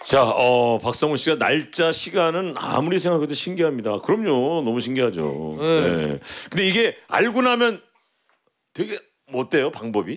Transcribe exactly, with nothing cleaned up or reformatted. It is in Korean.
자, 어, 박성훈 씨가 날짜 시간은 아무리 생각해도 신기합니다. 그럼요, 너무 신기하죠. 네. 네. 근데 이게 알고 나면 되게 뭐 어때요, 방법이?